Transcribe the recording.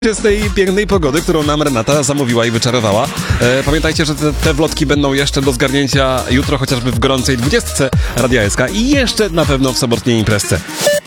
Z tej pięknej pogody, którą nam Renata zamówiła i wyczarowała. Pamiętajcie, że te vlotki będą jeszcze do zgarnięcia jutro, chociażby w gorącej 20 Radia SK i jeszcze na pewno w sobotniej imprezce.